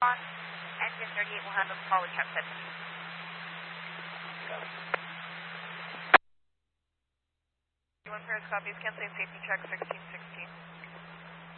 Engine 38 will handle the call with Cap 7. One pair of copies, canceling safety check 1660.